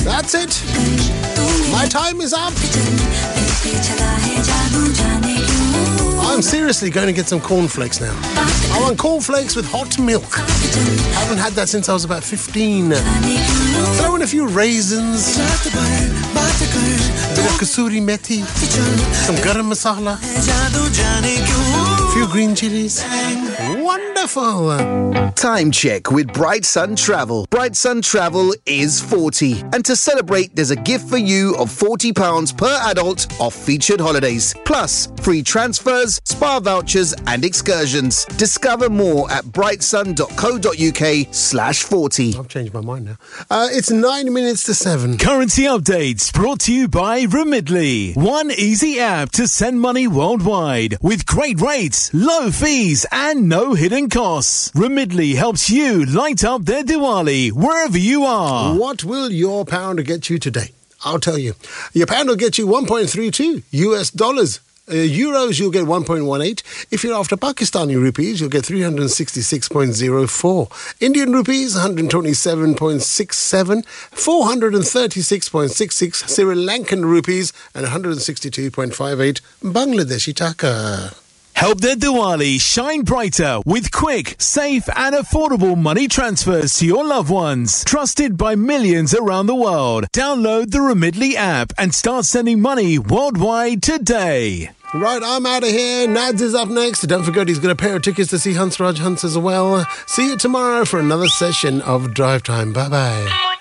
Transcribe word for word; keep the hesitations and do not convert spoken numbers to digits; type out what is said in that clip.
That's it. My time is up. I'm seriously going to get some cornflakes now. I want cornflakes with hot milk. I haven't had that since I was about fifteen. Throw in a few raisins, a bit of kasuri methi, some garam masala, a few green chilies. Wonderful. Time check with Bright Sun Travel. Bright Sun Travel is forty. And to celebrate, there's a gift for you of forty pounds per adult off featured holidays. Plus, free transfers, spa vouchers and excursions. Discover more at brightsun.co.uk slash 40. I've changed my mind now. Uh, it's nine minutes to seven. Currency updates brought to you by Remitly. One easy app to send money worldwide with great rates, low fees and no hidden costs. Remitly helps you light up their Diwali wherever you are. What will your pound get you today? I'll tell you. Your pound will get you one point three two U S dollars. Uh, euros, you'll get one point one eight. If you're after Pakistani rupees, you'll get three hundred sixty-six point zero four. Indian rupees, one hundred twenty-seven point six seven. four hundred thirty-six point six six. Sri Lankan rupees, and one hundred sixty-two point five eight. Bangladeshi taka. Help their Diwali shine brighter with quick, safe and affordable money transfers to your loved ones. Trusted by millions around the world. Download the Remitly app and start sending money worldwide today. Right, I'm out of here. Nads is up next. Don't forget he's got a pair of tickets to see Hansraj Hans as well. See you tomorrow for another session of Drive Time. Bye-bye.